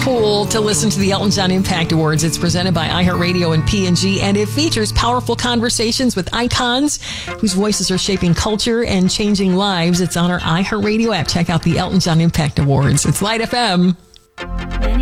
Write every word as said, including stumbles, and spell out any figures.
cool to listen to the Elton John Impact Awards. It's presented by iHeartRadio and P and G, and it features powerful conversations with icons whose voices are shaping culture and changing lives. It's on our iHeartRadio app. Check out the Elton John Impact Awards. It's Light F M.